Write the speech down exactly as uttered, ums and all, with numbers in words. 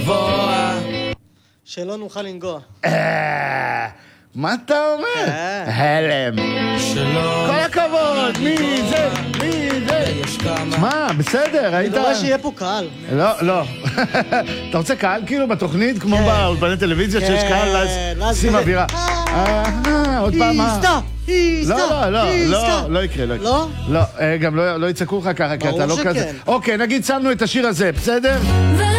שלא נוכל לנגוע. מה אתה אומר? הלם. כל הכבוד, מי זה? מי זה? מה, בסדר, היית... אני דורש שיהיה פה קהל. לא, לא. אתה רוצה קהל כאילו בתוכנית, כמו באולפני טלוויזיה, שיש קהל, שים אווירה. עוד פעם, מה? היסטה, היסטה, לא, לא, לא, לא יקרה, לא יקרה. לא? לא, גם לא יצעקו לך ככה, כי אתה לא כזה. ברור שכן. אוקיי, נגיד, שמנו את השיר הזה, בסדר?